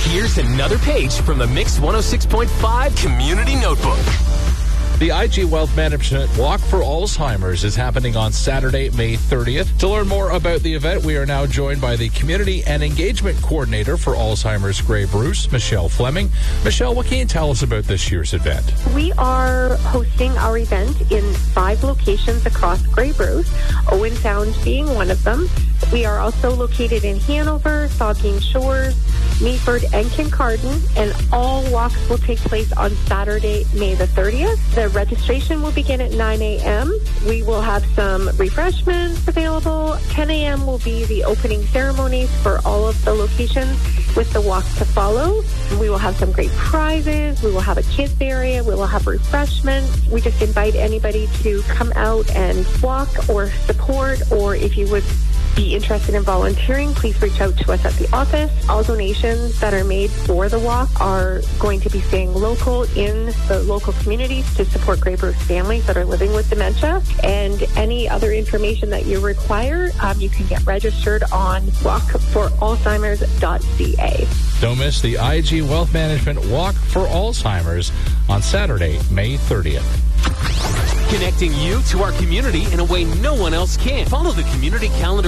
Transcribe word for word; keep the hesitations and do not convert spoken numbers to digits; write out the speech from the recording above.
Here's another page from the Mix one oh six point five Community Notebook. The I G Wealth Management Walk for Alzheimer's is happening on Saturday, May thirtieth. To learn more about the event, we are now joined by the Community and Engagement Coordinator for Alzheimer's Grey Bruce, Michelle Fleming. Michelle, what can you tell us about this year's event? We are hosting our event in five locations across Grey Bruce, Owen Sound being one of them. We are also located in Hanover, Saugeen Shores, Meaford, and Kincardine, and all walks will take place on Saturday, May the thirtieth. The registration will begin at nine a.m. We will have some refreshments available. ten a.m. will be the opening ceremonies for all of the locations with the walk to follow. We will have some great prizes. We will have a kids area. We will have refreshments. We just invite anybody to come out and walk or support, or if you would be interested in volunteering, please reach out to us at the office. All donations that are made for the walk are going to be staying local in the local communities to support Grey Bruce families that are living with dementia. And any other information that you require, um, you can get registered on walk for alzheimers dot c a. Don't miss the I G Wealth Management Walk for Alzheimer's on Saturday, May thirtieth. Connecting you to our community in a way no one else can. Follow the community calendar